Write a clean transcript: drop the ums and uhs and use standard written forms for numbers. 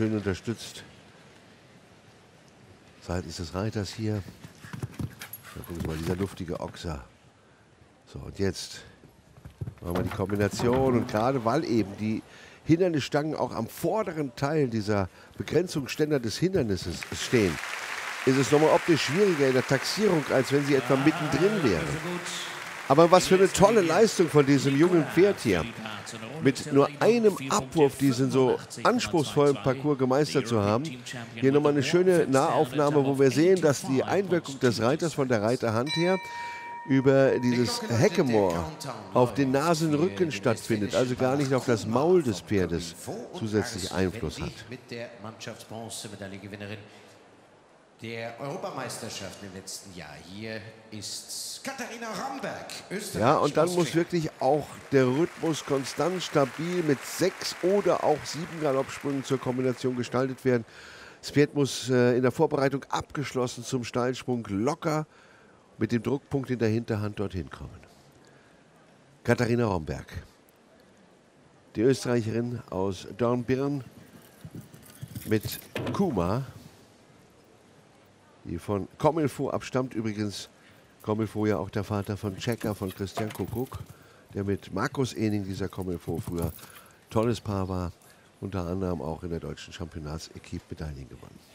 schön unterstützt seitens des Reiters hier. Da gucken Sie mal, dieser luftige Ochser. So, und jetzt machen wir die Kombination. Und gerade weil eben die Hindernisstangen auch am vorderen Teil dieser Begrenzungsständer des Hindernisses stehen, ist es nochmal optisch schwieriger in der Taxierung, als wenn sie etwa mittendrin wären. Aber was für eine tolle Leistung von diesem jungen Pferd hier. Mit nur einem Abwurf diesen so anspruchsvollen Parcours gemeistert zu haben. Hier nochmal eine schöne Nahaufnahme, wo wir sehen, dass die Einwirkung des Reiters von der Reiterhand her über dieses Hackemoor auf den Nasenrücken stattfindet, also gar nicht auf das Maul des Pferdes zusätzlich Einfluss hat. Mit der Mannschaftsbronzemedaillengewinnerin der Europameisterschaft im letzten Jahr. Hier ist Katharina Romberg, Österreich. Ja, und dann muss wirklich auch der Rhythmus konstant, stabil mit 6 oder auch 7 Galoppsprüngen zur Kombination gestaltet werden. Das Pferd muss in der Vorbereitung abgeschlossen zum Steilsprung locker mit dem Druckpunkt in der Hinterhand dorthin kommen. Katharina Romberg, die Österreicherin aus Dornbirn mit Kuma, die von Comme il faut abstammt. Übrigens, Comme il faut ja auch der Vater von Checker, von Christian Kuckuck, der mit Markus Ehning, dieser Comme il faut, früher tolles Paar war, unter anderem auch in der deutschen Championatsequipe Medaillen gewonnen.